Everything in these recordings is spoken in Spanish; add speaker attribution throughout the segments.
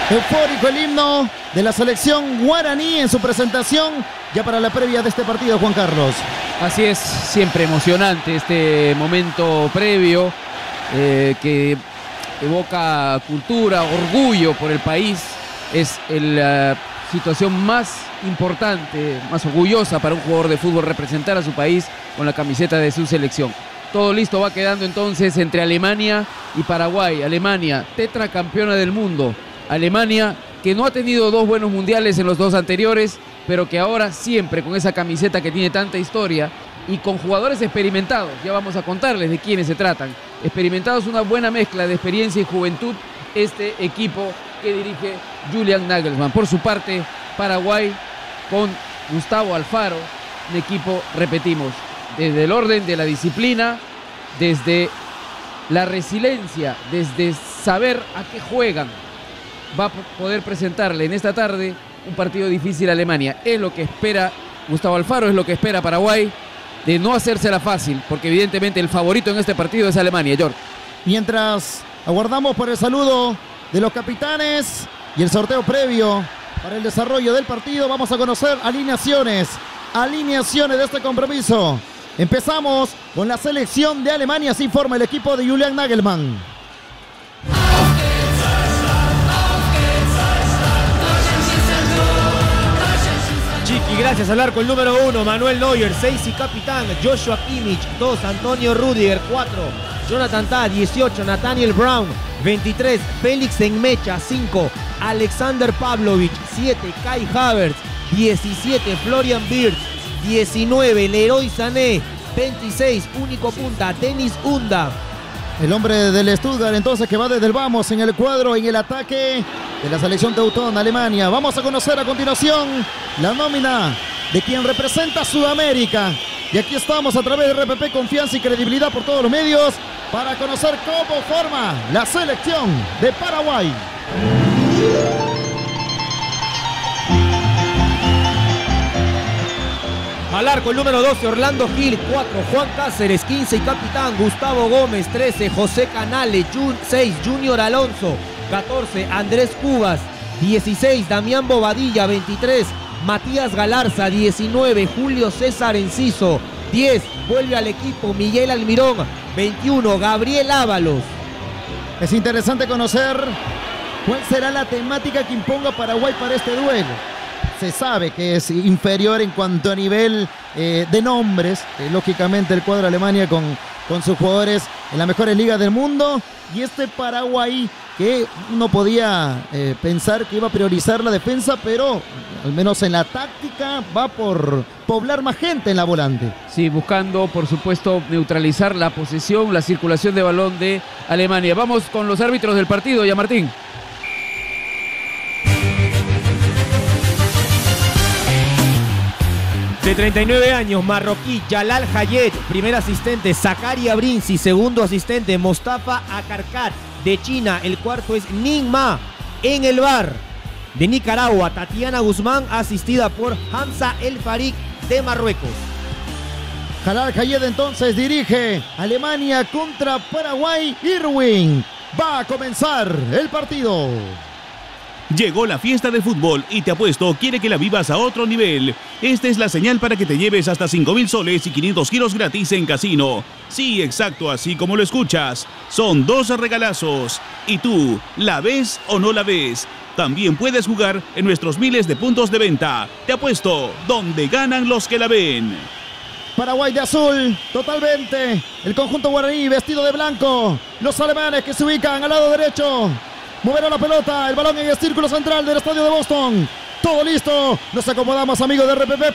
Speaker 1: Eufórico el himno de la selección guaraní en su presentación ya para la previa de este partido, Juan Carlos.
Speaker 2: Así es, siempre emocionante este momento previo que evoca cultura, orgullo por el país. Es la situación más importante, más orgullosa para un jugador de fútbol, representar a su país con la camiseta de su selección. Todo listo va quedando entonces entre Alemania y Paraguay. Alemania, tetracampeona del mundo. Alemania, que no ha tenido dos buenos mundiales en los dos anteriores, pero que ahora siempre con esa camiseta que tiene tanta historia y con jugadores experimentados. Ya vamos a contarles de quiénes se tratan. Experimentados, una buena mezcla de experiencia y juventud, este equipo que dirige Julian Nagelsmann. Por su parte, Paraguay con Gustavo Alfaro, un equipo, repetimos, desde el orden de la disciplina, desde la resiliencia, desde saber a qué juegan, va a poder presentarle en esta tarde un partido difícil a Alemania. Es lo que espera Gustavo Alfaro, es lo que espera Paraguay, de no hacérsela fácil, porque evidentemente el favorito en este partido es Alemania, George.
Speaker 1: Mientras aguardamos por el saludo de los capitanes y el sorteo previo para el desarrollo del partido, vamos a conocer alineaciones de este compromiso. Empezamos con la selección de Alemania, así forma el equipo de Julian Nagelsmann.
Speaker 3: Chiqui, gracias. Al arco el número 1, Manuel Neuer. 6 y capitán, Joshua Kimmich. 2, Antonio Rüdiger. 4, Jonathan Tah. 18, Nathaniel Brown. 23, Félix Enmecha. 5, Alexander Pavlovich. 7, Kai Havertz. 17, Florian Wirtz. 19, Leroy Sané. 26, único punta, Dennis Undav.
Speaker 1: El hombre del Stuttgart entonces que va desde el vamos en el cuadro, en el ataque de la selección teutona Alemania. Vamos a conocer a continuación la nómina de quien representa a Sudamérica. Y aquí estamos a través de RPP, confianza y credibilidad por todos los medios para conocer cómo forma la selección de Paraguay.
Speaker 3: Al arco el número 12, Orlando Gil. 4, Juan Cáceres. 15 y capitán, Gustavo Gómez. 13, José Canale. 6, Junior Alonso. 14, Andrés Cubas. 16, Damián Bobadilla. 23, Matías Galarza. 19, Julio César Enciso. 10, vuelve al equipo Miguel Almirón. 21, Gabriel Ábalos.
Speaker 1: Es interesante conocer cuál será la temática que imponga Paraguay para este duelo. Se sabe que es inferior en cuanto a nivel de nombres, lógicamente el cuadro de Alemania con sus jugadores en las mejores ligas del mundo, y este Paraguay que uno podía pensar que iba a priorizar la defensa, pero al menos en la táctica va por poblar más gente en la volante.
Speaker 2: Sí, buscando por supuesto neutralizar la posesión, la circulación de balón de Alemania. Vamos con los árbitros del partido, ya Martín.
Speaker 3: De 39 años, marroquí, Jalal Hayet. Primer asistente, Zakaria Brinzi. Segundo asistente, Mostafa Akarkat. De China, el cuarto es Ning Ma. En el bar, de Nicaragua, Tatiana Guzmán, asistida por Hamza El Farik de Marruecos.
Speaker 1: Jalal Hayet entonces dirige Alemania contra Paraguay. Irwin, va a comenzar el partido.
Speaker 4: Llegó la fiesta del fútbol y Te Apuesto quiere que la vivas a otro nivel. Esta es la señal para que te lleves hasta 5,000 soles y 500 giros gratis en casino. Sí, exacto, así como lo escuchas. Son 2 regalazos. ¿Y tú, la ves o no la ves? También puedes jugar en nuestros miles de puntos de venta. Te Apuesto, donde ganan los que la ven.
Speaker 1: Paraguay de azul, totalmente. El conjunto guaraní vestido de blanco. Los alemanes que se ubican al lado derecho. Moverá la pelota, el balón en el círculo central del estadio de Boston. Todo listo, nos acomodamos, amigos de RPP.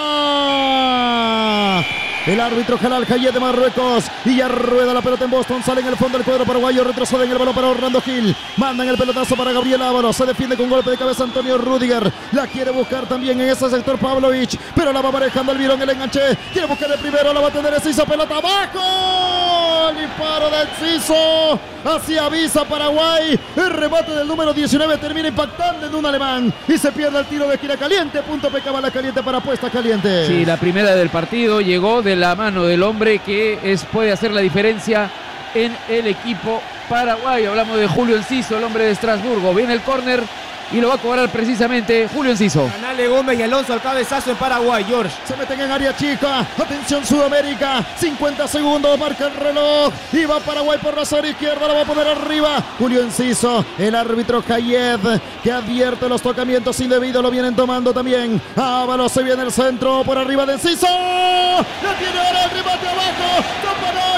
Speaker 1: ¡Pita! El árbitro Jalal Hayet de Marruecos. Y ya rueda la pelota en Boston. Sale en el fondo del cuadro paraguayo. Retrocede en el balón para Orlando Gil. Mandan el pelotazo para Gabriel Ábalos. Se defiende con golpe de cabeza Antonio Rüdiger. La quiere buscar también en ese sector Pavlovich. Pero la va manejando Almirón, el enganche. Quiere buscar el primero. La va a tener Enciso. Pelota abajo. El disparo de Enciso. Así avisa Paraguay. El remate del número 19 termina impactando en un alemán. Y se pierde el tiro de esquina caliente. Punto PK Bala Caliente para apuestas calientes.
Speaker 2: Sí, la primera del partido llegó de la mano del hombre que puede hacer la diferencia en el equipo paraguayo. Hablamos de Julio Enciso, el hombre de Estrasburgo. Viene el córner y lo va a cobrar precisamente Julio Enciso.
Speaker 3: Canale Gómez y Alonso al cabezazo en Paraguay, George.
Speaker 1: Se meten en área chica. Atención Sudamérica. 50 segundos, marca el reloj. Y va Paraguay por la zona izquierda. La va a poner arriba Julio Enciso. El árbitro Jayed, que advierte los tocamientos indebidos. Lo vienen tomando también. Ábalos, se viene el centro por arriba de Enciso. La tiene ahora el remate abajo. ¡Tapa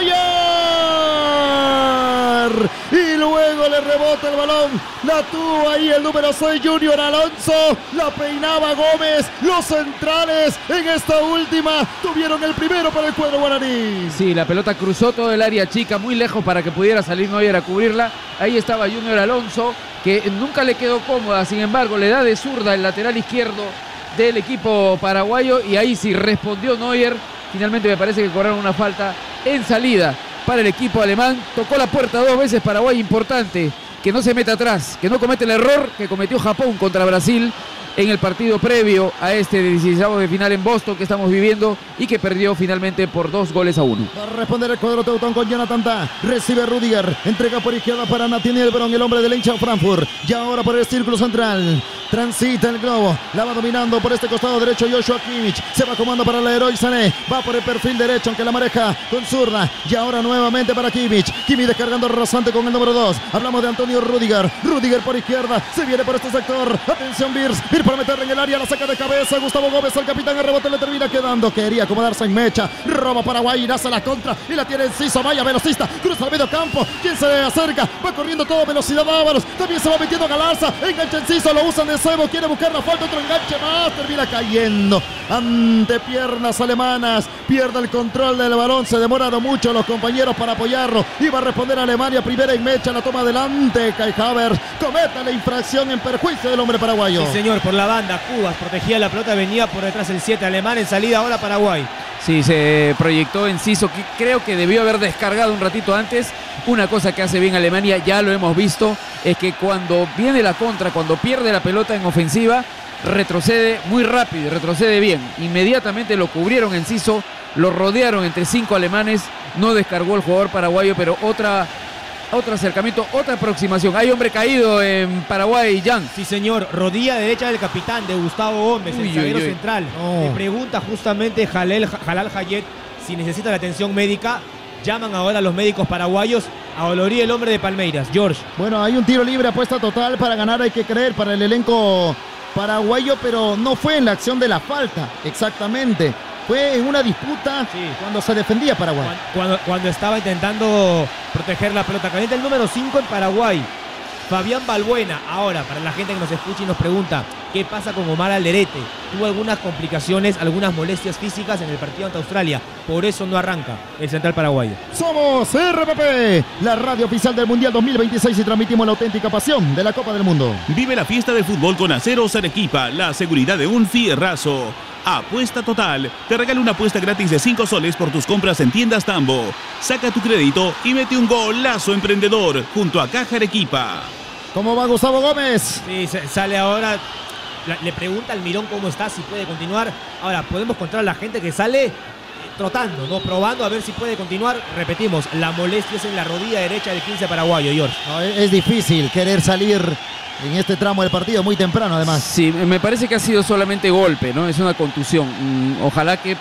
Speaker 1: Neuer! Y luego le rebota el balón. La tuvo ahí el número 6, Junior Alonso. La peinaba Gómez. Los centrales en esta última tuvieron el primero para el cuadro guaraní.
Speaker 2: Sí, la pelota cruzó todo el área chica, muy lejos para que pudiera salir Neuer a cubrirla. Ahí estaba Junior Alonso, que nunca le quedó cómoda. Sin embargo, le da de zurda el lateral izquierdo del equipo paraguayo. Y ahí sí respondió Neuer. Finalmente me parece que cobraron una falta en salida para el equipo alemán. Tocó la puerta 2 veces Paraguay, importante que no se meta atrás, que no comete el error que cometió Japón contra Brasil en el partido previo a este 16avo de final en Boston que estamos viviendo y que perdió finalmente por 2-1.
Speaker 1: Va a responder el cuadro teutón con Jonathan Tah. Recibe Rudiger. Entrega por izquierda para Nathaniel Brong, el hombre del Eintracht Frankfurt. Y ahora por el círculo central. Transita el globo. La va dominando por este costado derecho Joshua Kimmich. Se va comando para el Leroy Sané. Va por el perfil derecho, aunque la maneja con zurda. Y ahora nuevamente para Kimmich. Kimmich descargando rasante con el número 2. Hablamos de Antonio Rudiger. Rudiger por izquierda. Se viene por este sector. Atención Birz. Para meterle en el área, la saca de cabeza Gustavo Gómez, el capitán, el rebote le termina quedando, quería acomodarse en mecha, roba Paraguay, nace la contra y la tiene Enciso, vaya velocista, cruza al medio campo, quien se le acerca, va corriendo toda velocidad Ábalos, también se va metiendo Galarza, engancha Enciso, lo usan de cebo, quiere buscar la falta, otro enganche más, termina cayendo ante piernas alemanas, pierde el control del balón, se demoraron mucho los compañeros para apoyarlo, iba a responder Alemania, primera en mecha, la toma adelante, Kai Havertz comete la infracción en perjuicio del hombre paraguayo.
Speaker 3: Sí señor, por la banda, Cubas protegía la pelota, venía por detrás el 7 alemán, en salida ahora Paraguay.
Speaker 2: Sí, se proyectó Enciso, que creo que debió haber descargado un ratito antes. Una cosa que hace bien Alemania, ya lo hemos visto, es que cuando viene la contra, cuando pierde la pelota en ofensiva, retrocede muy rápido, retrocede bien. Inmediatamente lo cubrieron Enciso, lo rodearon entre 5 alemanes, no descargó el jugador paraguayo, pero otro acercamiento, otra aproximación. Hay hombre caído en Paraguay, Jan.
Speaker 3: Sí, señor. Rodilla derecha del capitán, de Gustavo Gómez, el zaguero central. Le pregunta justamente Jalal Jayed si necesita la atención médica. Llaman ahora a los médicos paraguayos a Olorí, el hombre de Palmeiras. George.
Speaker 1: Bueno, hay un tiro libre, apuesta total para ganar, hay que creer, para el elenco paraguayo, pero no fue en la acción de la falta, exactamente. Fue en una disputa cuando se defendía Paraguay.
Speaker 3: Cuando estaba intentando proteger la pelota caliente. El número 5 en Paraguay, Fabián Balbuena. Ahora, para la gente que nos escucha y nos pregunta qué pasa con Omar Alderete, tuvo algunas complicaciones, algunas molestias físicas en el partido ante Australia. Por eso no arranca el central paraguayo.
Speaker 1: Somos RPP, la radio oficial del Mundial 2026 y transmitimos la auténtica pasión de la Copa del Mundo.
Speaker 4: Vive la fiesta del fútbol con Aceros Arequipa, la seguridad de un fierrazo. Apuesta Total, te regala una apuesta gratis de 5 soles por tus compras en tiendas Tambo. Saca tu crédito y mete un golazo emprendedor junto a Caja Arequipa.
Speaker 1: ¿Cómo va Gustavo Gómez?
Speaker 3: Sí, sale ahora, le pregunta al Mirón cómo está, si puede continuar. Ahora, podemos contar a la gente que sale trotando, ¿no? Probando a ver si puede continuar. Repetimos, la molestia es en la rodilla derecha del 15 paraguayo, George.
Speaker 1: No, es difícil querer salir en este tramo del partido, muy temprano además.
Speaker 2: Sí, me parece que ha sido solamente golpe, ¿no? Es una contusión. Ojalá que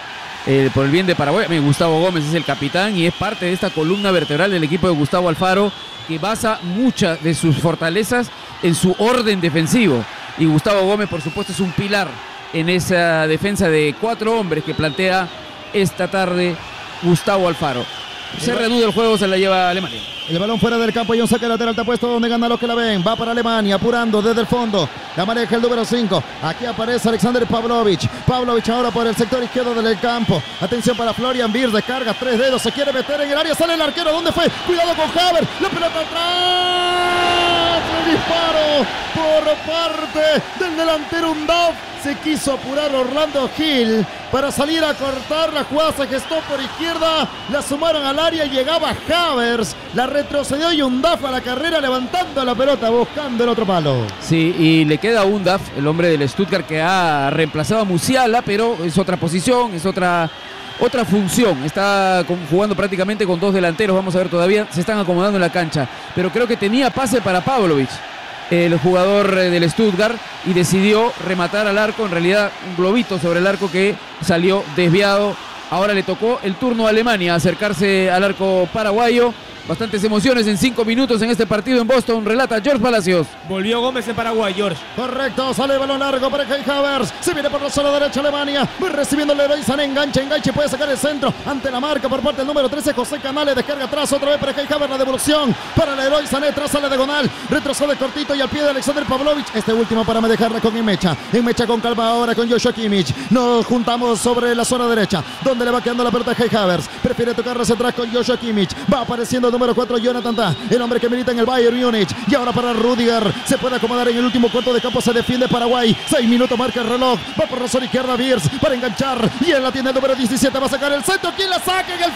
Speaker 2: por el bien de Paraguay, Gustavo Gómez es el capitán y es parte de esta columna vertebral del equipo de Gustavo Alfaro, que basa muchas de sus fortalezas en su orden defensivo. Y Gustavo Gómez, por supuesto, es un pilar en esa defensa de 4 hombres que plantea esta tarde Gustavo Alfaro. Se reanuda el juego, se la lleva Alemania.
Speaker 1: El balón fuera del campo y un saque lateral, está puesto donde gana los que la ven. Va para Alemania, apurando desde el fondo. La maneja el número 5. Aquí aparece Alexander Pavlovich. Pavlovich ahora por el sector izquierdo del campo. Atención para Florian Wirtz, descarga 3 dedos, se quiere meter en el área, sale el arquero. ¿Dónde fue? Cuidado con Havertz. La pelota atrás. El disparo por parte del delantero Undaf. Se quiso apurar Orlando Gil para salir a cortar. La jugada se gestó por izquierda, la sumaron al área y llegaba Havertz, la retrocedió y Undaf a la carrera levantando la pelota, buscando el otro palo.
Speaker 2: Sí, y le queda a Undaf, el hombre del Stuttgart que ha reemplazado a Musiala, pero es otra posición, es otra función. Está jugando prácticamente con 2 delanteros, vamos a ver, todavía se están acomodando en la cancha, pero creo que tenía pase para Pavlovich. el jugador del Stuttgart y decidió rematar al arco, en realidad un globito sobre el arco que salió desviado. Ahora le tocó el turno a Alemania acercarse al arco paraguayo. Bastantes emociones en 5 minutos en este partido en Boston, relata George Palacios.
Speaker 3: Volvió Gómez en Paraguay, George.
Speaker 1: Correcto, sale el balón largo para Kai Havertz. Se viene por la zona derecha Alemania. Recibiendo el Leroy Sané, enganche, puede sacar el centro. Ante la marca por parte del número 13, José Canales. Descarga atrás otra vez para Kai Havertz. La devolución para el Leroy Sané. Traza la diagonal. Retrocede cortito y al pie de Alexander Pavlovich. Este último para dejarla con Enmecha. Enmecha con calma ahora con Joshua Kimmich. Nos juntamos sobre la zona derecha, donde le va quedando la pelota a Kai Havertz. Prefiere tocarla hacia atrás con Joshua Kimmich. Va apareciendo el número 4, Jonathan Tah, el hombre que milita en el Bayern Múnich. Y ahora para Rudiger, se puede acomodar en el último cuarto de campo, se defiende Paraguay. 6 minutos marca el reloj, va por la zona izquierda Wirtz para enganchar, y en la tienda el número 17 va a sacar el centro. ¿Quién la saca en el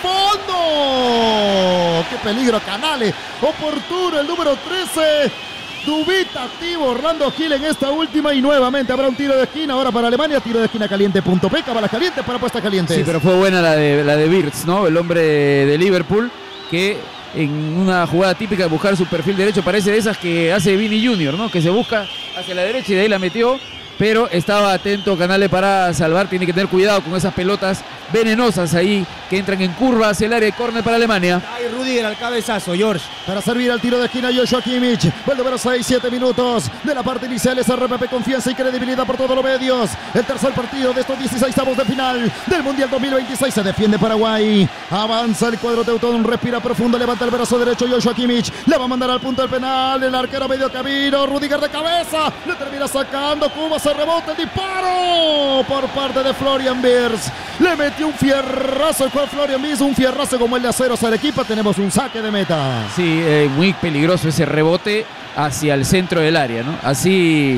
Speaker 1: fondo? ¡Qué peligro, Canales! Oportuno el número 13. Dubitativo Orlando Gil en esta última, y nuevamente habrá un tiro de esquina ahora para Alemania. Tiro de esquina caliente.p, balas calientes para puestas calientes.
Speaker 2: Sí, pero fue buena la de Wirtz, ¿no? El hombre de Liverpool, que en una jugada típica de buscar su perfil derecho, parece de esas que hace Vini Junior, ¿no? Que se busca hacia la derecha y de ahí la metió, pero estaba atento Canales para salvar. Tiene que tener cuidado con esas pelotas venenosas ahí que entran en curva hacia el área de córner para Alemania.
Speaker 3: Ahí Rudiger al cabezazo, George.
Speaker 1: Para servir al tiro de esquina Joshua Kimmich. El número 6, 7 minutos de la parte inicial. Es RPP, confianza y credibilidad por todos los medios. El tercer partido de estos 16avos de final del Mundial 2026. Se defiende Paraguay. Avanza el cuadro teutón, respira profundo, levanta el brazo derecho Joshua Kimmich. Le va a mandar al punto del penal. El arquero a medio camino. Rudiger de cabeza. Le termina sacando. Cuba se rebota. El disparo por parte de Florian Wirtz. Le metió un fierrazo el jugador Florian Wirtz. Un fierrazo como el de Aceros al equipo. Tenemos un saque de meta.
Speaker 2: Sí, muy peligroso ese rebote hacia el centro del área, ¿no? Así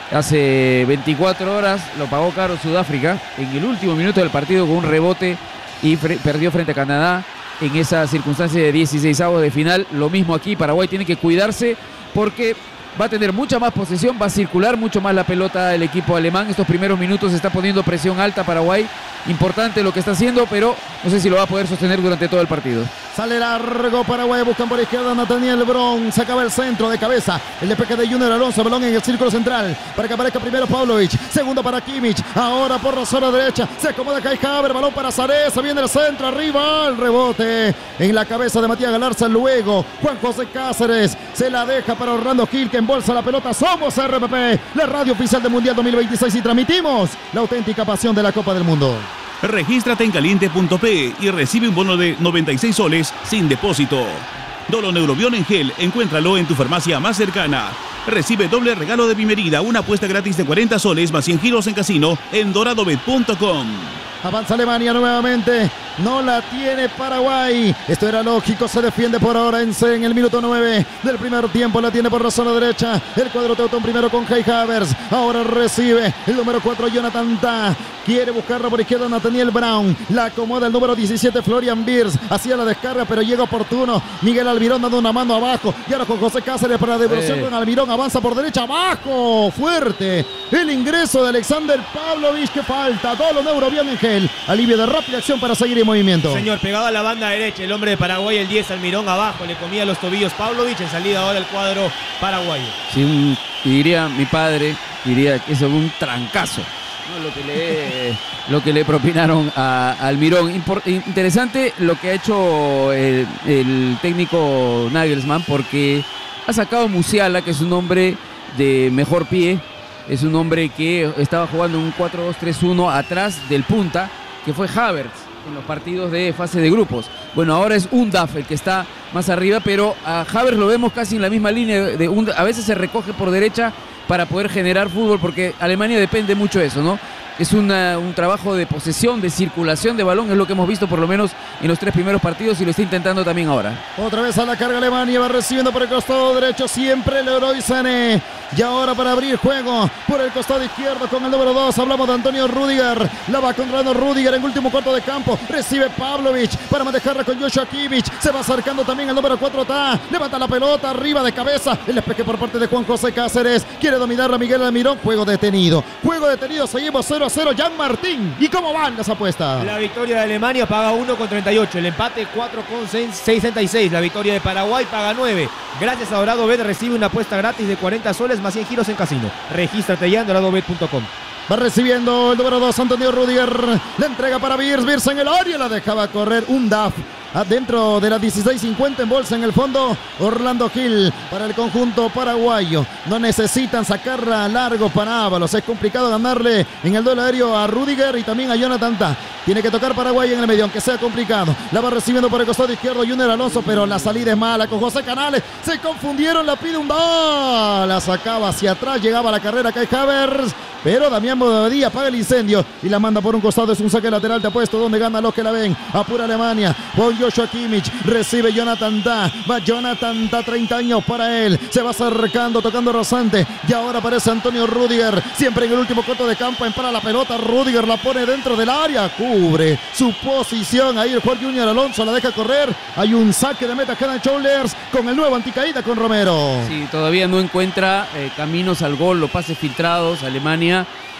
Speaker 2: hace 24 horas lo pagó caro Sudáfrica en el último minuto del partido con un rebote y perdió frente a Canadá en esa circunstancia de 16avos de final. Lo mismo aquí, Paraguay tiene que cuidarse porque va a tener mucha más posesión, va a circular mucho más la pelota el equipo alemán. Estos primeros minutos está poniendo presión alta Paraguay. Importante lo que está haciendo, pero no sé si lo va a poder sostener durante todo el partido.
Speaker 1: Sale largo Paraguay, buscan por izquierda Nathaniel Brown, se acaba el centro de cabeza, el despeje de Junior Alonso, balón en el círculo central, para que aparezca primero Pavlovich, segundo para Kimmich, ahora por la zona derecha, se acomoda Kai Havertz, balón para Sareza, viene el centro, arriba, el rebote en la cabeza de Matías Galarza, luego Juan José Cáceres, se la deja para Orlando Gil, que embolsa la pelota. Somos RPP, la radio oficial del Mundial 2026, y transmitimos la auténtica pasión de la Copa del Mundo.
Speaker 4: Regístrate en caliente.p y recibe un bono de 96 soles sin depósito. Doloneurobión en gel, encuéntralo en tu farmacia más cercana. Recibe doble regalo de bienvenida, una apuesta gratis de 40 soles más 100 giros en casino en doradobet.com.
Speaker 1: Avanza Alemania nuevamente, no la tiene Paraguay. Esto era lógico, se defiende por ahora en el minuto 9 del primer tiempo. La tiene por la zona derecha el cuadro teutón, primero con Kai Havertz. Ahora recibe el número 4 Jonathan Tah. Quiere buscarla por izquierda Nathaniel Brown. La acomoda el número 17 Florian Wirtz. Hacía la descarga pero llega oportuno Miguel Almirón dando una mano abajo. Y ahora con José Cáceres para la devolución con Almirón. Avanza por derecha, abajo, fuerte. El ingreso de Alexander Pavlovich, que falta. Doloneurobión en gel. Alivio de rápida acción para seguir en movimiento.
Speaker 3: Señor, pegado a la banda derecha, el hombre de Paraguay, el 10, Almirón abajo, le comía los tobillos Pavlovich, en salida ahora el cuadro paraguayo.
Speaker 2: Sí, diría mi padre, diría que eso es un trancazo, ¿no? Lo que le propinaron a Almirón. Interesante lo que ha hecho el técnico Nagelsmann, porque ha sacado a Musiala, que es un hombre de mejor pie. Es un hombre que estaba jugando un 4-2-3-1 atrás del punta, que fue Havertz en los partidos de fase de grupos. Bueno, ahora es Undav el que está más arriba, pero a Havertz lo vemos casi en la misma línea de Undav. A veces se recoge por derecha para poder generar fútbol, porque Alemania depende mucho de eso, ¿no? Es un trabajo de posesión, de circulación de balón, es lo que hemos visto por lo menos en los 3 primeros partidos y lo está intentando también ahora.
Speaker 1: Otra vez a la carga Alemania, va recibiendo por el costado derecho siempre Leroy Sané. Y ahora para abrir juego por el costado izquierdo con el número 2. Hablamos de Antonio Rüdiger. La va controlando Rüdiger en último cuarto de campo. Recibe Pavlovic para manejarla con Joshua Kimmich. Se va acercando también el número 4. Levanta la pelota arriba de cabeza. El despeje por parte de Juan José Cáceres. Quiere dominarla Miguel Almirón. Juego detenido. Seguimos 0-0. Jan Martín. ¿Y cómo van las apuestas?
Speaker 3: La victoria de Alemania paga 1,38. El empate 4,66. La victoria de Paraguay paga 9. Gracias a Dorado Bet recibe una apuesta gratis de 40 soles más 100 giros en casino. Regístrate ya en doradobet.com.
Speaker 1: Va recibiendo el número 2, Antonio Rüdiger. La entrega para Birz. Birz en el área. La dejaba correr un DAF. Adentro de la 16.50 en bolsa en el fondo. Orlando Gil para el conjunto paraguayo. No necesitan sacarla largo para Ábalos. Es complicado ganarle en el duelo aéreo a Rüdiger y también a Jonathan Tah. Tiene que tocar Paraguay en el medio, aunque sea complicado. La va recibiendo por el costado izquierdo Junior Alonso, pero la salida es mala con José Canales. Se confundieron, la pide un da. La sacaba hacia atrás, llegaba a la carrera Kai Havertz. Pero Damián Bobadilla apaga el incendio y la manda por un costado. Es un saque lateral, te apuesto, donde gana los que la ven. Apura Alemania. Con Joshua Kimmich. Recibe Jonathan Tah. Va Jonathan Tah, 30 años para él. Se va acercando, tocando rasante. Y ahora aparece Antonio Rüdiger. Siempre en el último cuarto de campo. Empara la pelota. Rüdiger la pone dentro del área. Cubre su posición. Ahí el jugador Junior Alonso la deja correr. Hay un saque de meta. Quedan shoulders con el nuevo anticaída con Romero.
Speaker 2: Sí, todavía no encuentra caminos al gol, los pases filtrados. Alemania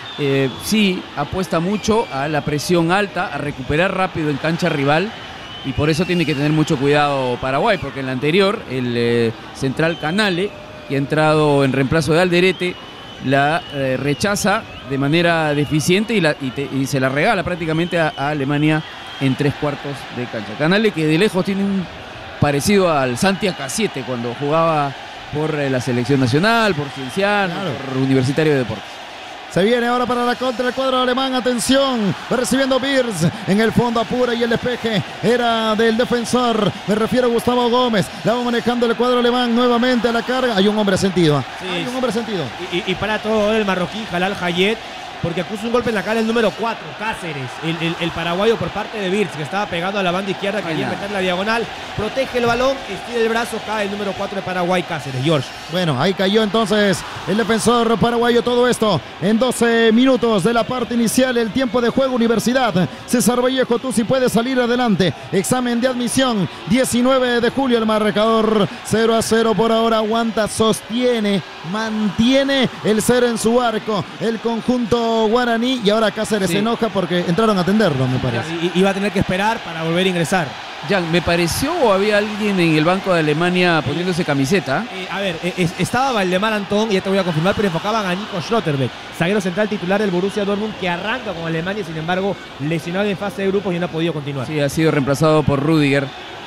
Speaker 2: sí apuesta mucho a la presión alta, a recuperar rápido en cancha rival, y por eso tiene que tener mucho cuidado Paraguay, porque en la anterior el central Canale, que ha entrado en reemplazo de Alderete, la rechaza de manera deficiente y se la regala prácticamente a Alemania en 3/4 de cancha. Canale, que de lejos tiene un parecido al Santi Acasiete cuando jugaba por la selección nacional, por Cienciano, claro, por Universitario de Deportes.
Speaker 1: Se viene ahora para la contra el cuadro alemán. Atención, va recibiendo Birz. En el fondo apura y el despeje era del defensor. Me refiero a Gustavo Gómez. La va manejando el cuadro alemán nuevamente a la carga. Hay un hombre sentido.
Speaker 3: Sí,
Speaker 1: hay un hombre sentido.
Speaker 3: Y para todo el marroquí Jalal Hayet, porque acusa un golpe en la cara el número 4, Cáceres, el paraguayo por parte de Birz, que estaba pegado a la banda izquierda, quería meter la diagonal, protege el balón, estira el brazo, cae el número 4 de Paraguay, Cáceres, George.
Speaker 1: Bueno, ahí cayó entonces el defensor paraguayo. Todo esto en 12 minutos de la parte inicial, el tiempo de juego. Universidad César Vallejo, tú sí puedes salir adelante. Examen de admisión, 19 de julio, el marcador 0-0 por ahora. Aguanta, sostiene, mantiene el 0 en su arco el conjunto guaraní, y ahora Cáceres se enoja porque entraron a atenderlo, me parece.
Speaker 3: Y va a tener que esperar para volver a ingresar.
Speaker 2: Jan, ¿me pareció o había alguien en el banco de Alemania poniéndose camiseta?
Speaker 3: A ver, estaba Valdemar Antón, ya te voy a confirmar, pero enfocaban a Nico Schlotterbeck, zaguero central titular del Borussia Dortmund, que arranca con Alemania, sin embargo, lesionado en fase de grupos y no ha podido continuar.
Speaker 2: Sí, ha sido reemplazado por Rüdiger,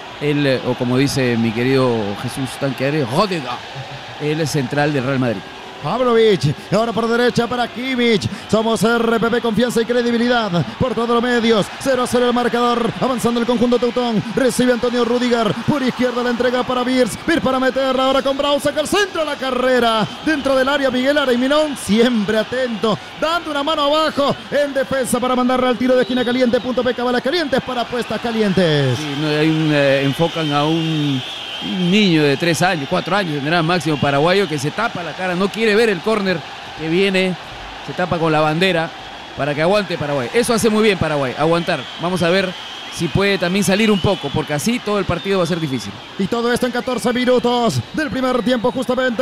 Speaker 2: o como dice mi querido Jesús Tanqueare, Rüdiger, el central del Real Madrid.
Speaker 1: Pavlovic, ahora por derecha para Kimmich. Somos RPP, confianza y credibilidad por todos los medios. 0-0 el marcador, avanzando el conjunto teutón. Recibe Antonio Rüdiger, por izquierda la entrega para Birz. Birz para meterla ahora con Brau, saca el centro de la carrera. Dentro del área Miguel Araminón, siempre atento, dando una mano abajo en defensa para mandarla al tiro de esquina caliente. .p, Balas Calientes para apuestas calientes.
Speaker 2: Sí, no, hay enfocan a un niño de 3 años, 4 años tendrá máximo, paraguayo, que se tapa la cara, no quiere ver el córner que viene, se tapa con la bandera para que aguante Paraguay. Eso hace muy bien Paraguay, aguantar. Vamos a ver si puede también salir un poco, porque así todo el partido va a ser difícil.
Speaker 1: Y todo esto en 14 minutos del primer tiempo justamente.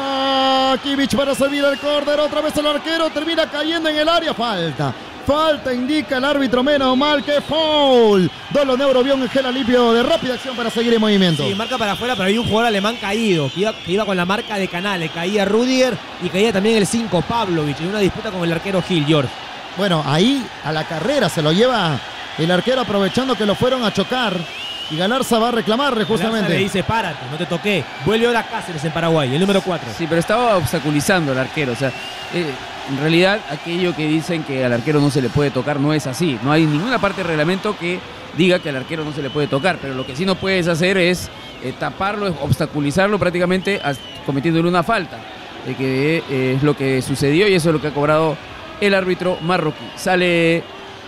Speaker 1: Va Kimmich para servir el córner, otra vez el arquero termina cayendo en el área. Falta, indica el árbitro, menos mal que foul. Dolo Neuro vio un gel limpio de rápida acción para seguir en movimiento.
Speaker 3: Sí, marca para afuera, pero hay un jugador alemán caído, que iba con la marca de Canale. Caía Rüdiger y caía también el 5, Pavlovic, en una disputa con el arquero Gil, George.
Speaker 1: Bueno, ahí a la carrera se lo lleva el arquero, aprovechando que lo fueron a chocar. Y Galarza va a reclamarle justamente.
Speaker 3: Galarza le dice, párate, no te toqué. Vuelve ahora Cáceres en Paraguay, el número 4.
Speaker 2: Sí, pero estaba obstaculizando al arquero. O sea, en realidad aquello que dicen que al arquero no se le puede tocar no es así. No hay ninguna parte del reglamento que diga que al arquero no se le puede tocar. Pero lo que sí no puedes hacer es taparlo, obstaculizarlo prácticamente cometiéndole una falta. Que es lo que sucedió y eso es lo que ha cobrado el árbitro marroquí. Sale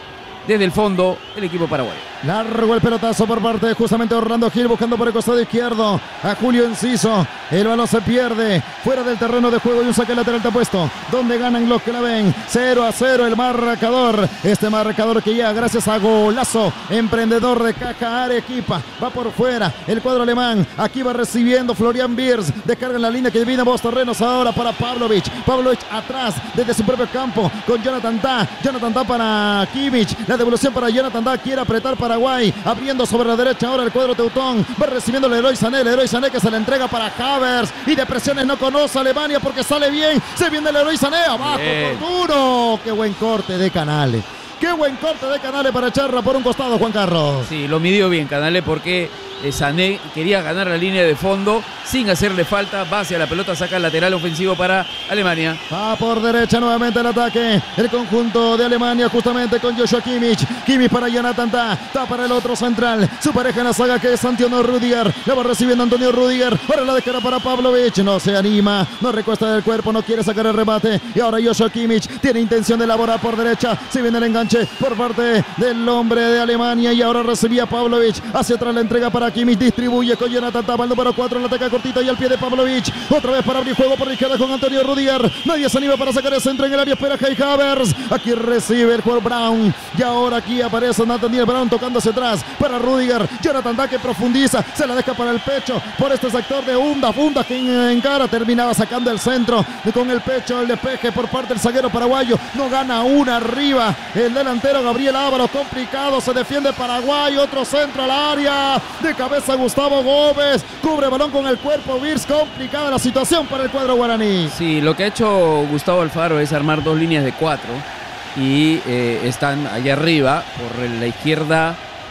Speaker 2: desde el fondo el equipo paraguayo.
Speaker 1: Largo el pelotazo por parte de justamente Orlando Gil, buscando por el costado izquierdo a Julio Enciso. El balón se pierde fuera del terreno de juego y un saque lateral está puesto, donde ganan los que la ven. 0-0 el marcador. Este marcador que ya gracias a golazo emprendedor de Caja Arequipa va por fuera el cuadro alemán. Aquí va recibiendo Florian Wirtz, descarga en la línea que divide ambos terrenos ahora para Pavlovic atrás desde su propio campo con Jonathan Tah para Kimmich, la devolución para Jonathan Tah, quiere apretar Paraguay, abriendo sobre la derecha ahora el cuadro teutón, va recibiendo Leroy Sané que se le entrega para Havertz y de presiones no conoce a Alemania porque sale bien, se viene Leroy Sané, abajo por duro, qué buen corte de Canales. Qué buen corte de Canales para echarla por un costado, Juan Carlos.
Speaker 2: Sí, lo midió bien Canales porque Sané quería ganar la línea de fondo sin hacerle falta, va hacia la pelota, saca el lateral ofensivo para Alemania.
Speaker 1: Va por derecha nuevamente el ataque, el conjunto de Alemania justamente con Joshua Kimmich para Jonathan Tah para el otro central, su pareja en la saga que es Antonio Rudiger, la va recibiendo Antonio Rudiger, ahora la descarga para Pavlovic, no se anima, no recuesta del cuerpo, no quiere sacar el remate y ahora Joshua Kimmich tiene intención de elaborar por derecha, si viene el enganche por parte del hombre de Alemania y ahora recibía Pavlovic, hacia atrás la entrega para Kimmich, distribuye con Jonathan Tah, el número 4, el ataque cortito y al pie de Pavlovic, otra vez para abrir juego por la izquierda con Antonio Rudiger, nadie se anima para sacar el centro en el área, espera Kai Havertz, aquí recibe el jugador Brown y ahora aquí aparece Nathaniel Brown tocando hacia atrás para Rudiger, Jonathan Tah que profundiza, se la deja para el pecho por este sector de Funda que encara, terminaba sacando el centro con el pecho, el despeje por parte del zaguero paraguayo, no gana una arriba, el delantero Gabriel Ávalos, complicado, se defiende Paraguay, otro centro al área, de cabeza Gustavo Gómez, cubre balón con el cuerpo Wirtz, complicada la situación para el cuadro guaraní.
Speaker 2: Sí, lo que ha hecho Gustavo Alfaro es armar dos líneas de 4 y están allá arriba, por la izquierda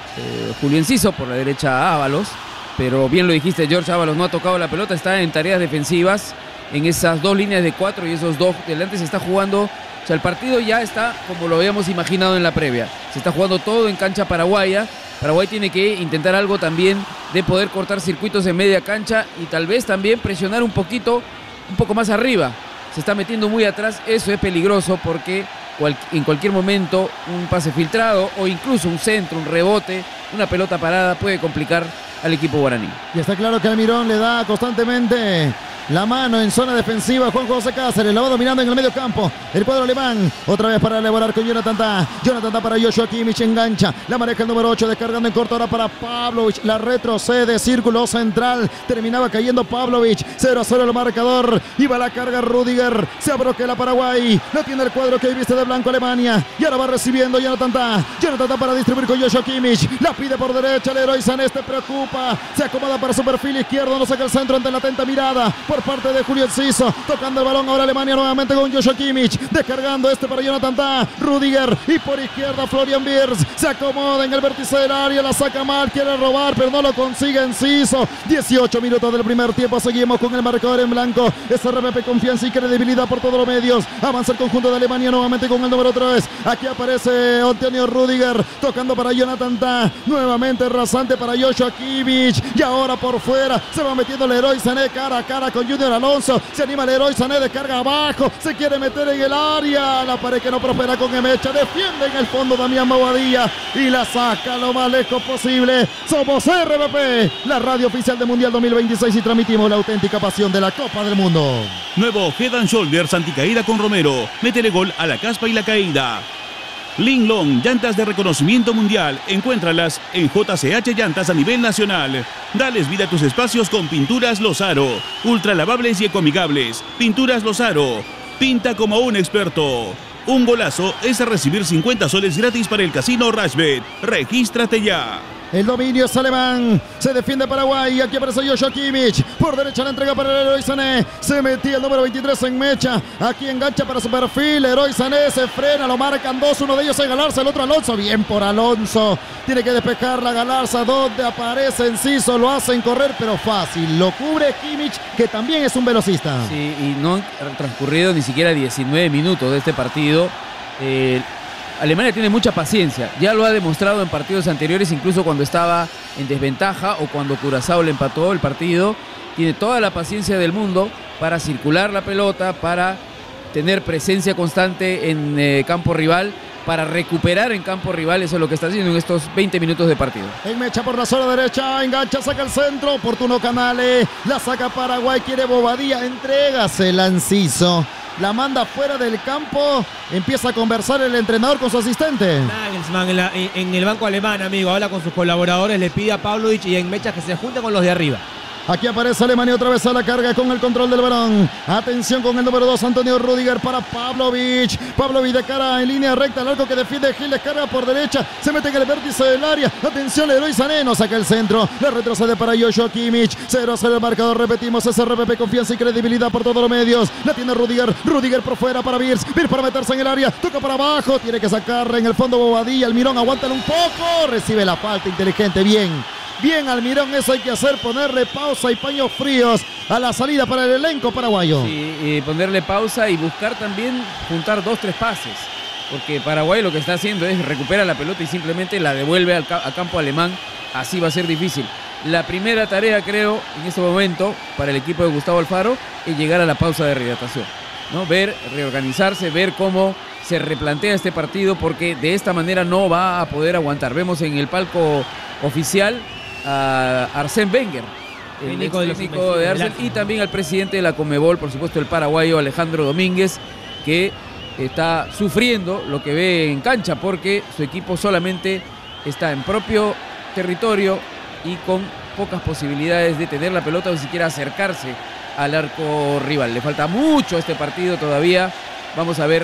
Speaker 2: Julio Enciso, por la derecha Ávalos, pero bien lo dijiste, George Ávalos no ha tocado la pelota, está en tareas defensivas en esas dos líneas de 4 y esos dos delante se está jugando. O sea, el partido ya está como lo habíamos imaginado en la previa. Se está jugando todo en cancha paraguaya. Paraguay tiene que intentar algo también de poder cortar circuitos en media cancha y tal vez también presionar un poco más arriba. Se está metiendo muy atrás, eso es peligroso porque en cualquier momento un pase filtrado o incluso un centro, un rebote, una pelota parada puede complicar al equipo guaraní.
Speaker 1: Y está claro que Almirón le da constantemente la mano en zona defensiva. Juan José Cáceres la va dominando en el medio campo el cuadro alemán, otra vez para elaborar con Jonathan Tah para Joshua Kimmich, engancha, la maneja el número 8, descargando en corto ahora para Pavlovic, la retrocede, círculo central, terminaba cayendo Pavlovic, 0-0 el marcador, iba la carga Rudiger, se abroquela Paraguay, no tiene el cuadro que viste de blanco Alemania, y ahora va recibiendo Jonathan Tah para distribuir con Joshua Kimmich, la pide por derecha, Leroy Sané te preocupa, se acomoda para su perfil izquierdo, no saca el centro ante la atenta mirada por parte de Julio Enciso, tocando el balón ahora Alemania nuevamente con Joshua Kimmich, descargando para Jonathan Tah, Rudiger y por izquierda Florian Wirtz, se acomoda en el vértice del área, la saca mal, quiere robar pero no lo consigue Enciso. 18 minutos del primer tiempo, seguimos con el marcador en blanco, SRPP confianza y credibilidad por todos los medios, avanza el conjunto de Alemania nuevamente con el número 3, aquí aparece Antonio Rudiger, tocando para Jonathan Tah, nuevamente rasante para Joshua Kimmich y ahora por fuera se va metiendo Leroy Sané cara a cara con Junior Alonso, se anima Leroy Sané, descarga abajo, se quiere meter en el área, la pared que no prospera con Emecha, defiende en el fondo Damián Bobadilla y la saca lo más lejos posible. Somos RPP, la radio oficial del Mundial 2026 y transmitimos la auténtica pasión de la Copa del Mundo.
Speaker 4: Nuevo Head and Shoulders anticaída con Romero, métele gol a la caspa y la caída. Linglong, llantas de reconocimiento mundial, encuéntralas en JCH Llantas a nivel nacional. Dales vida a tus espacios con Pinturas Lozaro, ultra lavables y ecoamigables. Pinturas Lozaro, pinta como un experto. Un golazo es recibir 50 soles gratis para el casino Rashbet. Regístrate ya.
Speaker 1: El dominio es alemán, se defiende Paraguay, aquí aparece Joshua Kimmich, por derecha la entrega para Leroy Sané, se metía el número 23 en Mecha, aquí engancha para su perfil, Leroy Sané se frena, lo marcan dos, uno de ellos es Galarza, el otro Alonso, bien por Alonso, tiene que despejar la Galarza, donde aparece Enciso, lo hacen correr, pero fácil, lo cubre Kimmich, que también es un velocista.
Speaker 2: Sí, y no han transcurrido ni siquiera 19 minutos de este partido. Alemania tiene mucha paciencia, ya lo ha demostrado en partidos anteriores, incluso cuando estaba en desventaja o cuando Curazao le empató el partido. Tiene toda la paciencia del mundo para circular la pelota, para tener presencia constante en campo rival para recuperar en campo rival. Eso es lo que está haciendo en estos 20 minutos de partido.
Speaker 1: En mecha por la zona derecha, engancha, saca el centro, oportuno Canale, la saca Paraguay, quiere Bobadilla, entrégasela Enciso. La manda fuera del campo, empieza a conversar el entrenador con su asistente.
Speaker 3: Nagelsmann en el banco alemán, amigo, habla con sus colaboradores, le pide a Pavlovic y en mecha que se junten con los de arriba.
Speaker 1: Aquí aparece Alemania otra vez a la carga con el control del balón. Atención con el número 2, Antonio Rüdiger para Pavlovic. Pavlovic de cara en línea recta al arco que defiende Gil, descarga por derecha. Se mete en el vértice del área. Atención, Leroy Sané no saca el centro. Le retrocede para Joshua Kimmich. 0-0 el marcador, repetimos. SRPP, confianza y credibilidad por todos los medios. La tiene Rüdiger. Rüdiger por fuera para Wirtz. Wirtz para meterse en el área. Toca para abajo. Tiene que sacar en el fondo Bobadilla. Almirón, aguántalo un poco. Recibe la falta inteligente. Bien, Almirón, eso hay que hacer, ponerle pausa y paños fríos a la salida para el elenco paraguayo.
Speaker 2: Sí, y ponerle pausa y buscar también juntar 2-3 pases, porque Paraguay lo que está haciendo es recupera la pelota y simplemente la devuelve a campo alemán. Así va a ser difícil. La primera tarea, creo, en este momento, para el equipo de Gustavo Alfaro, es llegar a la pausa de rehidratación, ¿no? Reorganizarse, ver cómo se replantea este partido, porque de esta manera no va a poder aguantar. Vemos en el palco oficial a Arsène Wenger, el técnico de Arsenal, y también al presidente de la Conmebol, por supuesto el paraguayo Alejandro Domínguez, que está sufriendo lo que ve en cancha porque su equipo solamente está en propio territorio y con pocas posibilidades de tener la pelota o ni siquiera acercarse al arco rival. Le falta mucho a este partido todavía. Vamos a ver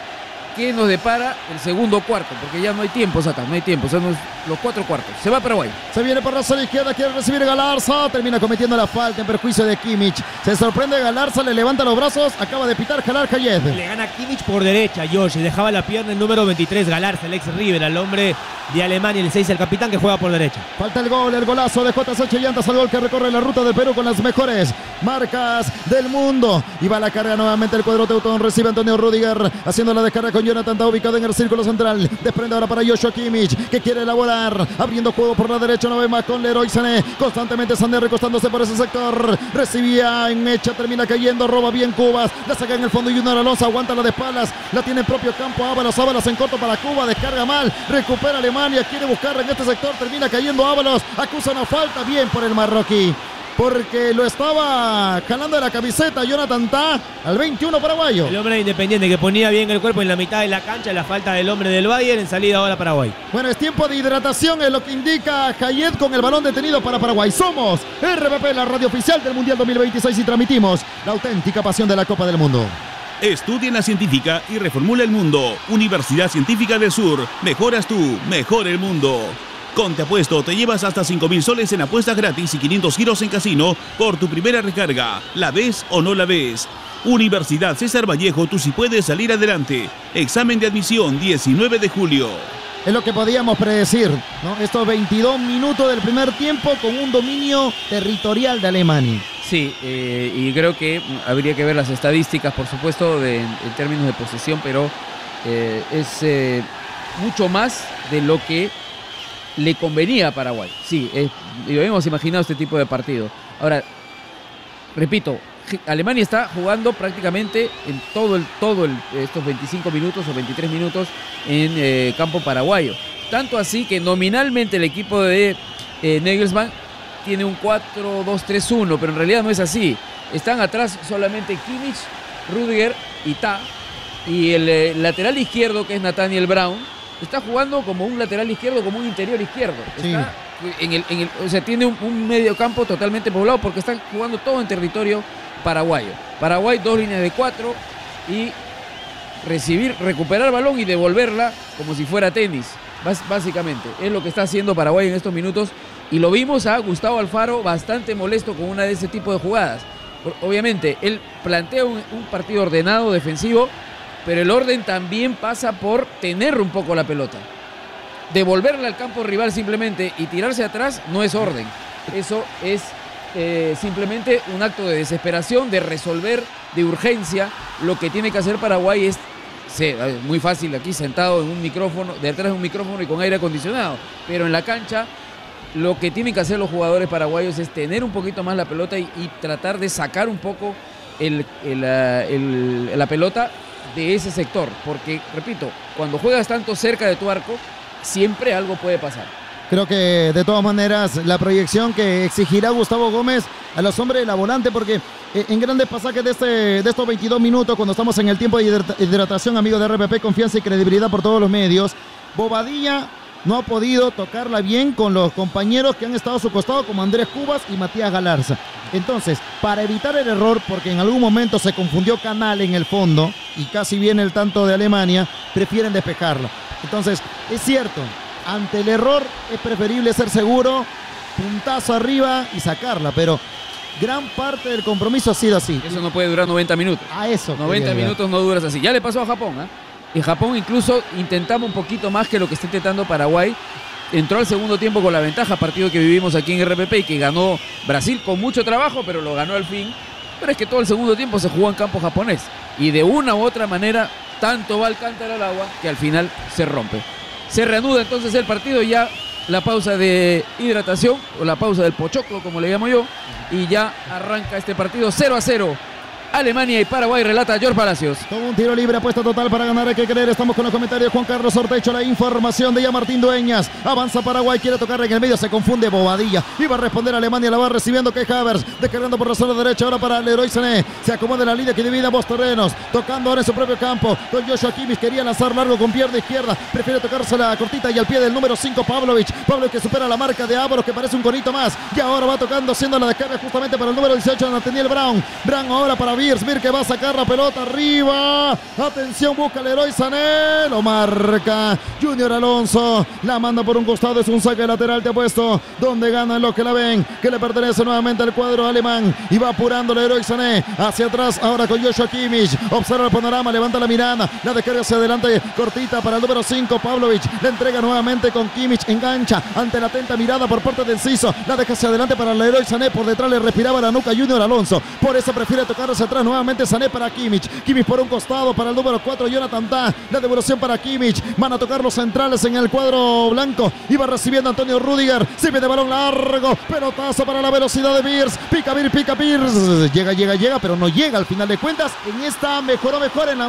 Speaker 2: qué nos depara el segundo cuarto, porque ya no hay tiempos acá, no hay tiempo, son los 4 cuartos. Se va Paraguay.
Speaker 1: Se viene por la zona izquierda, quiere recibir Galarza, termina cometiendo la falta en perjuicio de Kimmich. Se sorprende Galarza, le levanta los brazos, acaba de pitar Jalal Hayed.
Speaker 3: Le gana Kimmich por derecha, Yoshi, dejaba la pierna el número 23, Galarza, el ex River, al hombre de Alemania, el 6, el capitán que juega por derecha.
Speaker 1: Falta el golazo de JSH Llantas, al gol que recorre la ruta del Perú con las mejores marcas del mundo. Y va la carga nuevamente el cuadro teutón, recibe Antonio Rüdiger, haciendo la descarga con Jonathan Tah, ubicado en el círculo central. Desprende ahora para Joshua Kimmich, que quiere elaborar, abriendo juego por la derecha una vez más con Leroy Sané. Constantemente Sané recostándose por ese sector. Recibía en mecha, termina cayendo, roba bien Cubas. La saca en el fondo y Junior Alonso aguanta la de espaldas. La tiene en propio campo Ábalos en corto para Cuba, descarga mal, recupera Alemania, quiere buscarla en este sector, termina cayendo Ábalos, acusa una falta, bien por el marroquí, porque lo estaba jalando de la camiseta Jonathan Tah al 21 paraguayo.
Speaker 3: El hombre de Independiente que ponía bien el cuerpo en la mitad de la cancha, la falta del hombre del Bayern en salida ahora Paraguay.
Speaker 1: Bueno, es tiempo de hidratación, es lo que indica Hayed con el balón detenido para Paraguay. Somos RPP, la radio oficial del Mundial 2026 y transmitimos la auténtica pasión de la Copa del Mundo.
Speaker 4: Estudia en la científica y reformula el mundo. Universidad Científica del Sur. Mejoras tú, mejora el mundo. Con Te Apuesto te llevas hasta 5.000 soles en apuestas gratis y 500 giros en casino por tu primera recarga. ¿La ves o no la ves? Universidad César Vallejo, tú sí puedes salir adelante. Examen de admisión 19 de julio.
Speaker 1: Es lo que podíamos predecir, ¿no? Estos 22 minutos del primer tiempo con un dominio territorial de Alemania.
Speaker 2: Sí, y creo que habría que ver las estadísticas, por supuesto, en términos de posesión, pero es mucho más de lo que le convenía a Paraguay. Sí, lo habíamos imaginado este tipo de partido. Ahora, repito, Alemania está jugando prácticamente en estos 25 minutos o 23 minutos en campo paraguayo. Tanto así que nominalmente el equipo de Nagelsmann tiene un 4-2-3-1, pero en realidad no es así. Están atrás solamente Kimmich, Rüdiger y Tah. Y el lateral izquierdo, que es Nathaniel Brown, está jugando como un lateral izquierdo, como un interior izquierdo. Está o sea, tiene un medio campo totalmente poblado porque están jugando todo en territorio paraguayo. Paraguay 2 líneas de 4 y recuperar el balón y devolverla como si fuera tenis. Básicamente es lo que está haciendo Paraguay en estos minutos. Y lo vimos a Gustavo Alfaro bastante molesto con una de ese tipo de jugadas. Obviamente, él plantea un partido ordenado, defensivo, pero el orden también pasa por tener un poco la pelota. Devolverla al campo rival simplemente y tirarse atrás no es orden. Eso es simplemente un acto de desesperación, de resolver, de urgencia. Lo que tiene que hacer Paraguay es muy fácil aquí sentado en un micrófono, detrás de un micrófono y con aire acondicionado, pero en la cancha lo que tienen que hacer los jugadores paraguayos es tener un poquito más la pelota y tratar de sacar un poco la pelota de ese sector, porque, repito, cuando juegas tanto cerca de tu arco, siempre algo puede pasar.
Speaker 1: Creo que de todas maneras la proyección que exigirá Gustavo Gómez a los hombres de la volante, porque en grandes pasajes de estos 22 minutos, cuando estamos en el tiempo de hidratación, amigos de RPP, confianza y credibilidad por todos los medios, Bobadilla no ha podido tocarla bien con los compañeros que han estado a su costado, como Andrés Cubas y Matías Galarza. Entonces, para evitar el error, porque en algún momento se confundió Canal en el fondo y casi viene el tanto de Alemania, prefieren despejarla. Entonces, es cierto, ante el error es preferible ser seguro, puntazo arriba y sacarla, pero gran parte del compromiso ha sido así.
Speaker 2: Eso no puede durar 90 minutos.
Speaker 1: A eso.
Speaker 2: 90 minutos no duras así. Ya le pasó a Japón, ¿eh? En Japón incluso intentaba un poquito más que lo que está intentando Paraguay. Entró al segundo tiempo con la ventaja, partido que vivimos aquí en RPP y que ganó Brasil con mucho trabajo, pero lo ganó al fin. Pero es que todo el segundo tiempo se jugó en campo japonés. Y de una u otra manera, tanto va el cántaro al agua que al final se rompe. Se reanuda entonces el partido, ya la pausa de hidratación, o la pausa del pochoclo, como le llamo yo, y ya arranca este partido 0-0. Alemania y Paraguay, relata George Palacios.
Speaker 1: Con un tiro libre, apuesta total para ganar, hay que creer. Estamos con los comentarios de Juan Carlos Ortecho, la información de ya Martín Dueñas. Avanza Paraguay, quiere tocar en el medio, se confunde Bobadilla. Iba a responder Alemania, la va recibiendo que Havertz, descargando por la zona derecha, ahora para Leroy Sané. Se acomoda en la línea que divide ambos terrenos, tocando ahora en su propio campo. Con Joshua Kimmich, quería lanzar largo con pierna izquierda, prefiere tocarse la cortita y al pie del número 5 Pavlovic. Pavlovic que supera la marca de Ávaros, que parece un conito más. Y ahora va tocando, haciendo la descarga justamente para el número 18, Nathaniel Brown. Brown ahora para Beers que va a sacar la pelota arriba. Atención, busca Leroy Sané, lo marca Junior Alonso, la manda por un costado, es un saque lateral, te apuesto, donde ganan los que la ven, que le pertenece nuevamente al cuadro alemán, y va apurando Leroy Sané hacia atrás, ahora con Joshua Kimmich, observa el panorama, levanta la mirada, la descarga hacia adelante, cortita para el número 5 Pavlovic, la entrega nuevamente con Kimmich, engancha ante la atenta mirada por parte del Enciso, la deja hacia adelante para Leroy Sané, por detrás le respiraba la nuca Junior Alonso, por eso prefiere tocar hacia atrás nuevamente Sané para Kimmich. Kimmich por un costado para el número 4, Jonathan Tah. La devolución para Kimmich. Van a tocar los centrales en el cuadro blanco. Iba recibiendo Antonio Rudiger. Se ve de balón largo. Pelotazo para la velocidad de Beers. Pica Beers. Llega, pero no llega al final de cuentas. En esta mejoró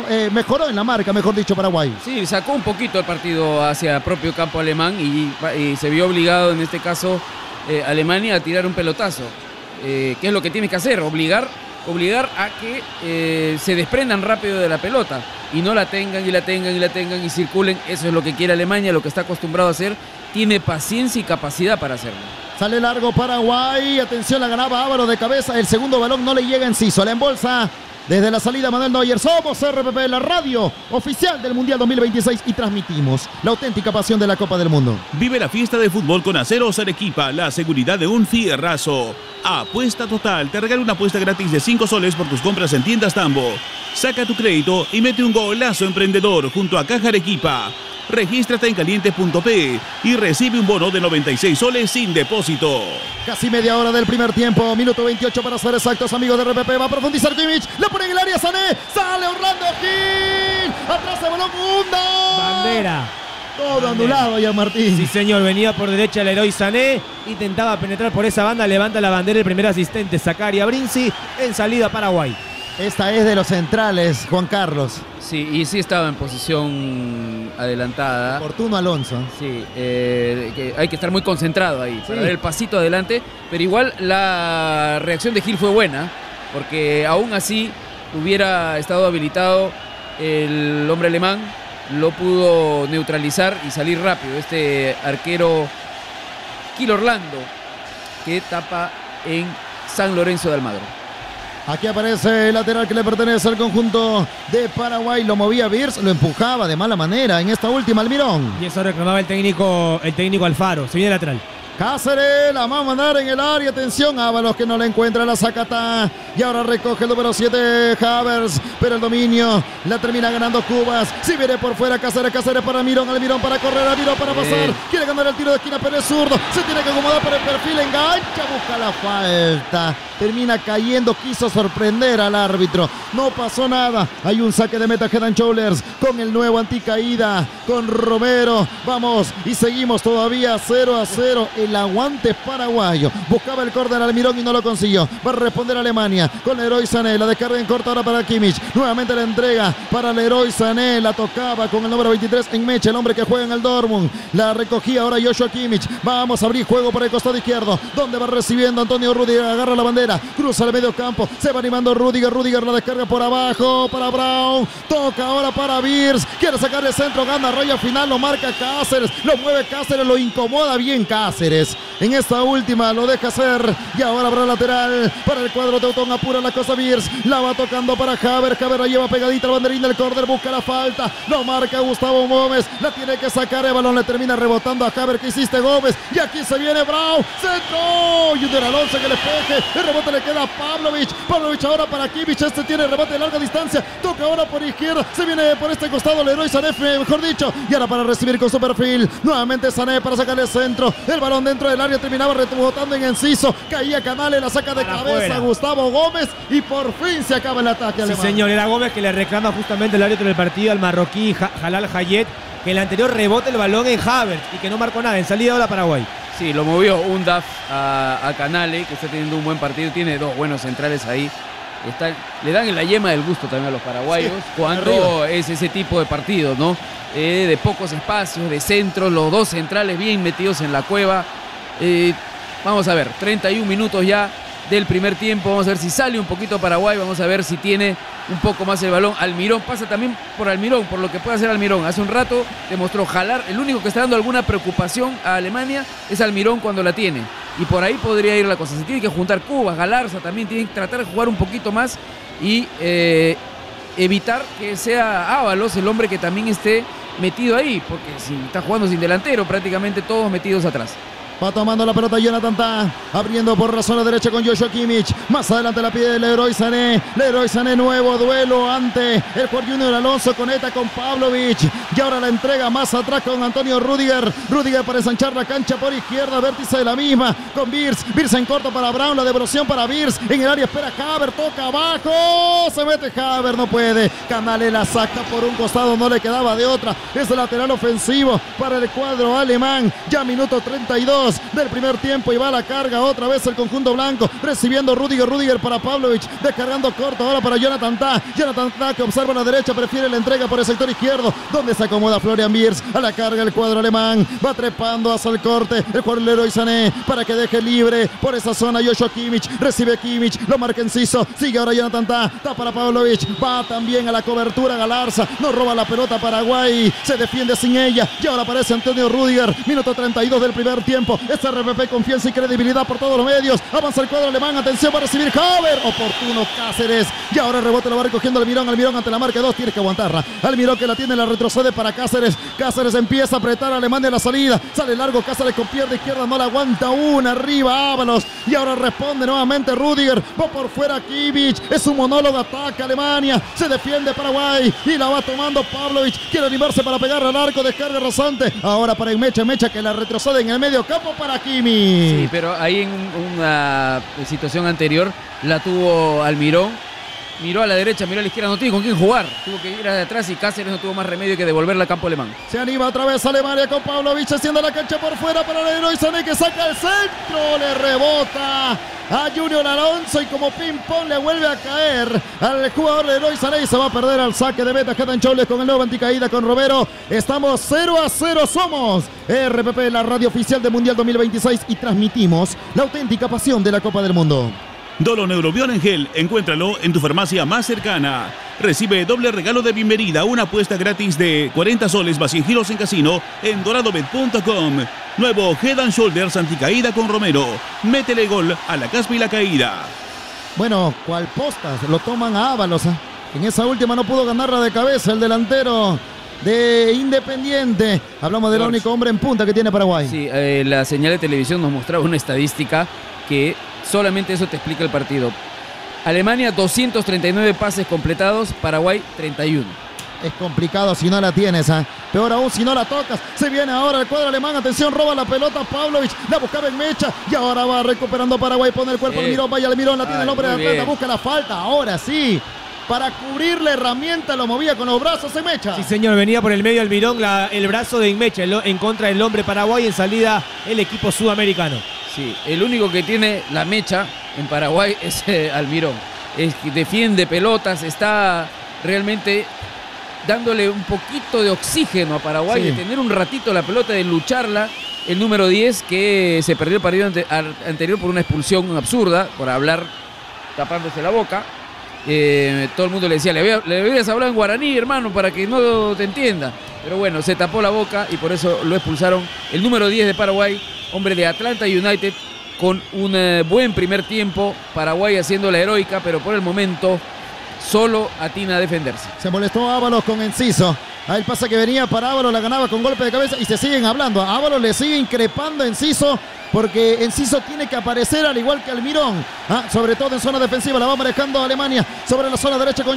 Speaker 1: en la marca, mejor dicho, Paraguay.
Speaker 2: Sí, sacó un poquito el partido hacia propio campo alemán y se vio obligado en este caso Alemania a tirar un pelotazo. ¿Qué es lo que tiene que hacer? Obligar a que se desprendan rápido de la pelota y no la tengan y circulen. Eso es lo que quiere Alemania, lo que está acostumbrado a hacer. Tiene paciencia y capacidad para hacerlo.
Speaker 1: Sale largo Paraguay, atención, la ganaba Ávaros de cabeza, el segundo balón no le llega a Enciso, la embolsa desde la salida Manuel Neuer. Somos RPP, la radio oficial del Mundial 2026, y transmitimos la auténtica pasión de la Copa del Mundo.
Speaker 4: Vive la fiesta de fútbol con Aceros Arequipa, la seguridad de un fierrazo. Apuesta total, te regala una apuesta gratis de 5 soles por tus compras en tiendas Tambo. Saca tu crédito y mete un golazo emprendedor junto a Caja Arequipa. Regístrate en caliente.p y recibe un bono de 96 soles sin depósito.
Speaker 1: Casi media hora del primer tiempo, minuto 28 para ser exactos, amigos de RPP. Va a profundizar Kimmich, la pone en el área Sané, sale Orlando Gil, atrás el balón,
Speaker 3: bandera.
Speaker 1: Todo anulado ya, Martín.
Speaker 3: Sí, señor, venía por derecha el Leroy Sané, intentaba penetrar por esa banda, levanta la bandera el primer asistente, Zacaria Brinzi, en salida Paraguay.
Speaker 1: Esta es de los centrales, Juan Carlos.
Speaker 2: Sí, y sí estaba en posición adelantada.
Speaker 1: Oportuno Alonso.
Speaker 2: Sí, que hay que estar muy concentrado ahí, para ver el pasito adelante, pero igual la reacción de Gil fue buena, porque aún así hubiera estado habilitado el hombre alemán, lo pudo neutralizar y salir rápido este arquero Gil Orlando, que tapa en San Lorenzo de Almagro.
Speaker 1: Aquí aparece el lateral que le pertenece al conjunto de Paraguay. Lo movía Beers, lo empujaba de mala manera en esta última Almirón.
Speaker 3: Y eso reclamaba el técnico Alfaro. Se viene lateral.
Speaker 1: Cáceres la va a mandar en el área. Atención, Ábalos que no la encuentra, la sacata. Y ahora recoge el número 7 Havertz. Pero el dominio la termina ganando Cubas. Si viene por fuera Cáceres para Almirón para correr, Almirón para pasar. Quiere ganar el tiro de esquina, pero es zurdo. Se tiene que acomodar por el perfil, engancha, busca la falta. termina cayendo, quiso sorprender al árbitro, no pasó nada. Hay un saque de meta Head and Shoulders con el nuevo anticaída, con Romero. Vamos y seguimos todavía 0-0. El aguante paraguayo. Buscaba el córner Almirón y no lo consiguió. Va a responder Alemania con Leroy Sané. La descarga en corta ahora para Kimmich. Nuevamente la entrega para Leroy Sané. La tocaba con el número 23 en Meche, el hombre que juega en el Dortmund. La recogía ahora Joshua Kimmich. Vamos a abrir juego por el costado izquierdo, donde va recibiendo Antonio Rudiger. Agarra la bandera, cruza el medio campo. Se va animando Rudiger. Rudiger la descarga por abajo para Brown. Toca ahora para Wirtz. Quiere sacar el centro. Gana raya final. Lo marca Cáceres. Lo mueve Cáceres. Lo incomoda bien Cáceres. En esta última lo deja hacer. Y ahora habrá lateral para el cuadro teutón. Apura la cosa Wirtz. La va tocando para Haver. Haver la lleva pegadita al banderín del córner. Busca la falta. Lo marca Gustavo Gómez. La tiene que sacar. El balón le termina rebotando a Haver. ¿Qué hiciste, Gómez? Y aquí se viene Brown. Centro. Junior Alonso que le pegue. El rebote le queda a Pavlovic. Pavlovic ahora para Kimmich. Este tiene rebote de larga distancia. Toca ahora por izquierda. Se viene por este costado Leroy Sané, mejor dicho. Y ahora para recibir con su perfil. Nuevamente Sané para sacarle el centro. El balón dentro del área terminaba rebotando en Enciso. Caía Canales, la saca de cabeza afuera Gustavo Gómez. Y por fin se acaba el ataque alemán.
Speaker 3: Sí, señor, era Gómez que le reclama justamente el árbitro del partido al marroquí Jalal Hayet, que el anterior rebote el balón en Havertz y que no marcó nada. En salida ahora Paraguay.
Speaker 2: Sí, lo movió un DAF a Canale, que está teniendo un buen partido. Tiene dos buenos centrales ahí. Le dan en la yema del gusto también a los paraguayos, sí, cuando es ese tipo de partidos, ¿no? De pocos espacios, de centros, los dos centrales bien metidos en la cueva. Vamos a ver, 31 minutos ya del primer tiempo. Vamos a ver si sale un poquito Paraguay. Vamos a ver si tiene un poco más el balón. Almirón pasa también por Almirón, por lo que puede hacer Almirón. Hace un rato demostró jalar. El único que está dando alguna preocupación a Alemania es Almirón cuando la tiene. Y por ahí podría ir la cosa. Se tiene que juntar Cuba, Galarza también. Tienen que tratar de jugar un poquito más y evitar que sea Ábalos el hombre que también esté metido ahí. Porque si está jugando sin delantero, prácticamente todos metidos atrás.
Speaker 1: Va tomando la pelota Jonathan Tah, abriendo por la zona derecha con Joshua Kimmich. Más adelante la pide Leroy Sané. Leroy Sané, nuevo duelo ante el jugador Junior Alonso. Conecta con Pavlovic. Y ahora la entrega más atrás con Antonio Rudiger. Rudiger para ensanchar la cancha por izquierda. Vértice de la misma con Wirtz. Wirtz en corto para Brown. La devolución para Wirtz. En el área espera Haver. Toca abajo. Se mete Haver. No puede. Canales la saca por un costado. No le quedaba de otra. Es el lateral ofensivo para el cuadro alemán. Ya minuto 32 del primer tiempo y va a la carga otra vez el conjunto blanco, recibiendo Rudiger para Pavlovic, descargando corto ahora para Jonathan Tah. Jonathan Tah que observa a la derecha, prefiere la entrega por el sector izquierdo, donde se acomoda Florian Wirtz. A la carga el cuadro alemán, va trepando hacia el corte el jugador Leroy Sané para que deje libre por esa zona Joshua Kimmich, recibe Kimmich, lo marca Enciso, sigue ahora Jonathan Tah para Pavlovic, va también a la cobertura Galarza, no roba la pelota Paraguay, se defiende sin ella y ahora aparece Antonio Rudiger, minuto 32 del primer tiempo. Es RPP, confianza y credibilidad por todos los medios. Avanza el cuadro alemán, atención, va a recibir Haver, oportuno Cáceres, y ahora el rebote lo va recogiendo Almirón ante la marca 2, tiene que aguantarla. Almirón que la tiene, la retrocede para Cáceres. Cáceres empieza a apretar a Alemania a la salida, sale largo Cáceres con pierna izquierda, no la aguanta, una arriba Ábalos, y ahora responde nuevamente Rudiger, va por fuera Kimmich, es un monólogo, ataca Alemania, se defiende Paraguay y la va tomando Pavlovic, quiere animarse para pegar al arco, descarga rasante, ahora para Mecha que la retrocede en el medio campo para Kimmich.
Speaker 2: Sí, pero ahí en una situación anterior la tuvo Almirón, miró a la derecha, miró a la izquierda, no tiene con quién jugar, tuvo que ir de atrás y Cáceres no tuvo más remedio que devolverla al campo alemán.
Speaker 1: Se anima otra vez Alemania con Pavlovic haciendo la cancha por fuera para Leroy Sané que saca el centro, le rebota a Junior Alonso y como ping pong le vuelve a caer al jugador Leroy Sané y se va a perder al saque de meta Head and Shoulders con el nuevo anticaída con Romero. Estamos 0-0, somos RPP, la radio oficial de Mundial 2026 y transmitimos la auténtica pasión de la Copa del Mundo.
Speaker 4: Dolo Neurobión en gel, encuéntralo en tu farmacia más cercana. Recibe doble regalo de bienvenida, una apuesta gratis de 40 soles más 100 giros en casino en doradobet.com. Nuevo Head and Shoulders anticaída con Romero. Métele gol a la caspa y la caída.
Speaker 1: Bueno, cual postas, lo toman a Ábalos. En esa última no pudo ganarla de cabeza el delantero de Independiente. Hablamos del único hombre en punta que tiene Paraguay.
Speaker 2: Sí, la señal de televisión nos mostraba una estadística que solamente eso te explica el partido. Alemania 239 pases completados, Paraguay 31.
Speaker 1: Es complicado si no la tienes, ¿eh? Peor aún si no la tocas. Se viene ahora el cuadro alemán. Atención, roba la pelota Pavlovich. La buscaba en mecha. Y ahora va recuperando Paraguay. Pone el cuerpo Almirón. Vaya Almirón. La tiene el hombre de Atlanta. Busca la falta. Ahora sí. Para cubrir la herramienta lo movía con los brazos en mecha.
Speaker 3: Sí, señor. Venía por el medio Almirón. El brazo de Inmecha en contra del hombre Paraguay. En salida el equipo sudamericano.
Speaker 2: Sí, el único que tiene la mecha en Paraguay es Almirón. Es que defiende pelotas. Está realmente dándole un poquito de oxígeno a Paraguay, de tener un ratito la pelota, de lucharla. El número 10 que se perdió el partido anterior por una expulsión absurda, por hablar tapándose la boca. Todo el mundo le decía, le deberías hablar en guaraní, hermano, para que no te entienda. Pero bueno, se tapó la boca y por eso lo expulsaron. El número 10 de Paraguay, hombre de Atlanta United, con un buen primer tiempo. Paraguay haciendo la heroica, pero por el momento solo atina a defenderse.
Speaker 1: Se molestó Ábalos con Enciso. A el pase que venía para Ábalos, la ganaba con golpe de cabeza y se siguen hablando. A Ábalos le sigue increpando a Enciso porque Enciso tiene que aparecer al igual que Almirón. Sobre todo en zona defensiva. La va manejando Alemania sobre la zona derecha con